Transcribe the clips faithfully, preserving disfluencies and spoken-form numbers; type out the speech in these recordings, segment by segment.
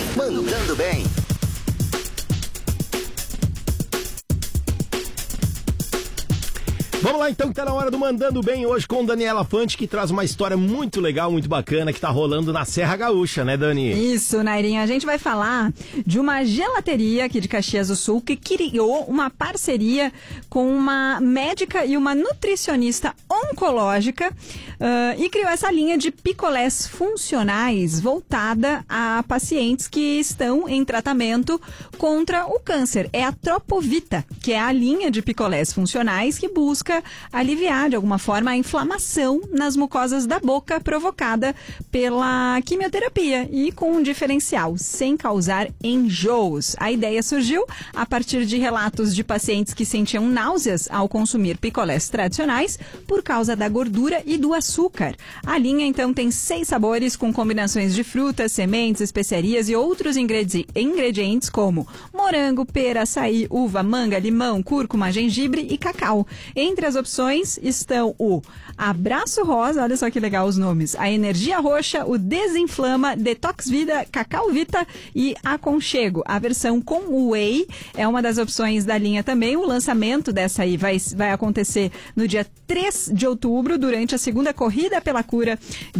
bem, mandando bem. Vamos lá então, que tá na hora do Mandando Bem hoje com Daniela Fante, que traz uma história muito legal, muito bacana, que tá rolando na Serra Gaúcha, né, Dani? Isso, Nairinha. A gente vai falar de uma gelateria aqui de Caxias do Sul que criou uma parceria com uma médica e uma nutricionista oncológica uh, e criou essa linha de picolés funcionais voltada a pacientes que estão em tratamento contra o câncer. É a Tropovita, que é a linha de picolés funcionais que busca aliviar de alguma forma a inflamação nas mucosas da boca provocada pela quimioterapia e com um diferencial, sem causar enjoos. A ideia surgiu a partir de relatos de pacientes que sentiam náuseas ao consumir picolés tradicionais por causa da gordura e do açúcar. A linha então tem seis sabores com combinações de frutas, sementes, especiarias e outros ingredi- ingredientes como morango, pera, açaí, uva, manga, limão, cúrcuma, gengibre e cacau. Entre as opções estão o Abraço Rosa, olha só que legal os nomes, a Energia Roxa, o Desinflama, Detox Vida, Cacau Vita e Aconchego. A versão com whey é uma das opções da linha também. O lançamento dessa aí vai, vai acontecer no dia três de outubro, durante a segunda Corrida pela Cura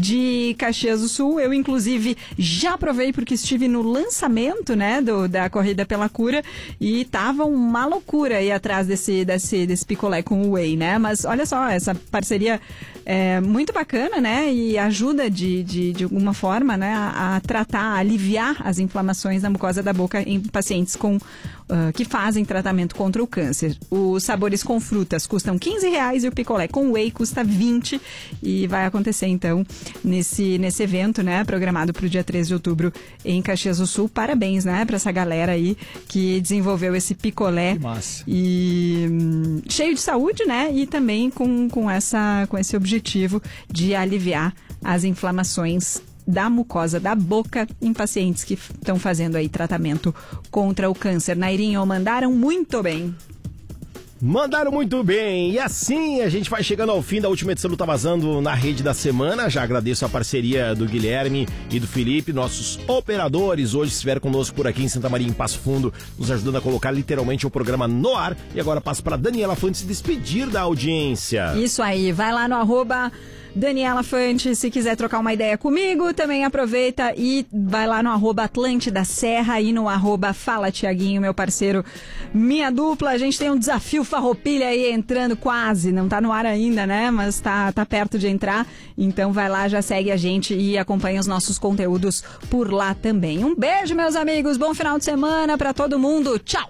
de Caxias do Sul. Eu, inclusive, já provei porque estive no lançamento, né, do, da Corrida pela Cura e tava uma loucura aí atrás desse, desse, desse picolé com whey, né? Mas olha só, essa parceria é muito bacana, né? E ajuda de, de, de alguma forma, né, a, a tratar, a aliviar as inflamações na mucosa da boca em pacientes com, uh, que fazem tratamento contra o câncer. Os sabores com frutas custam quinze reais e o picolé com whey custa vinte e vai acontecer então nesse, nesse evento, né, programado para o dia três de outubro em Caxias do Sul. Parabéns, né, para essa galera aí que desenvolveu esse picolé. Que massa. E hum, cheio de saúde, né? E também com, com, essa, com esse objetivo de aliviar as inflamações da mucosa da boca em pacientes que estão fazendo aí tratamento contra o câncer. Nairinho, mandaram muito bem. Mandaram muito bem, e assim a gente vai chegando ao fim da última edição do Tá Vazando na Rede da Semana. Já agradeço a parceria do Guilherme e do Felipe, nossos operadores, hoje estiveram conosco por aqui em Santa Maria, em Passo Fundo, nos ajudando a colocar literalmente o programa no ar. E agora passo para Daniela Fante se despedir da audiência. Isso aí, vai lá no arroba Daniela Fante, se quiser trocar uma ideia comigo, também aproveita e vai lá no arroba Atlântida Serra e no arroba Fala Tiaguinho, meu parceiro, minha dupla. A gente tem um desafio Farroupilha aí entrando quase, não tá no ar ainda, né, mas tá, tá perto de entrar, então vai lá, já segue a gente e acompanha os nossos conteúdos por lá também. Um beijo, meus amigos, bom final de semana pra todo mundo, tchau!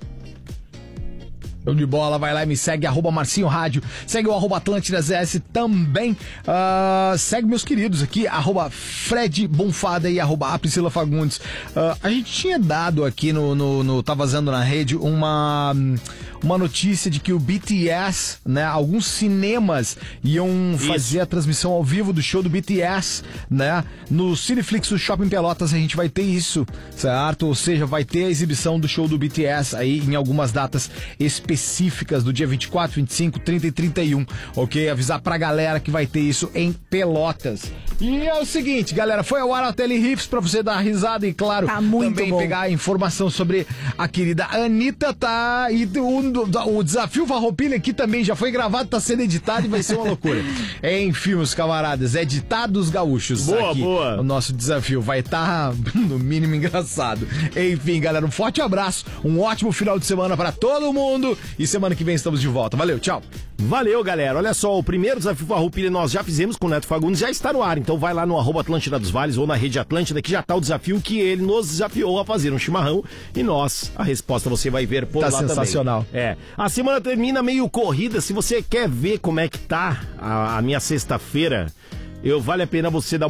Show de bola, vai lá e me segue, arroba Marcinho Rádio, segue o arroba Atlântida Z S também, uh, segue meus queridos aqui, arroba Fred Bonfada e arroba Priscila Fagundes. Uh, a gente tinha dado aqui no, no, no Tá Vazando na Rede uma, uma notícia de que o B T S, né, alguns cinemas iam Isso. fazer a transmissão ao vivo do show do B T S, né, no Cineflix do Shopping Pelotas. A gente vai ter isso, certo? Ou seja, vai ter a exibição do show do B T S aí em algumas datas específicas específicas do dia vinte e quatro, vinte e cinco, trinta e trinta e um, ok? Avisar pra galera que vai ter isso em Pelotas. E é o seguinte, galera, foi ao ar a Teleriffs pra você dar risada e, claro, tá muito também bom. pegar informação sobre a querida Anitta, tá? E o, o desafio Farroupilha aqui também já foi gravado, tá sendo editado e vai ser uma loucura. Enfim, meus camaradas, é Ditados Gaúchos. Boa, aqui, boa. O nosso desafio vai estar, tá, no mínimo, engraçado. Enfim, galera, um forte abraço, um ótimo final de semana pra todo mundo. E semana que vem estamos de volta. Valeu, tchau. Valeu, galera. Olha só, o primeiro desafio Farroupilha nós já fizemos com o Neto Fagundes, já está no ar. Então vai lá no arroba Atlântida dos Vales ou na Rede Atlântida, que já está o desafio que ele nos desafiou a fazer um chimarrão. E nós, a resposta você vai ver por tá lá sensacional. também. É. A semana termina meio corrida. Se você quer ver como é que tá a, a minha sexta-feira, eu vale a pena você dar uma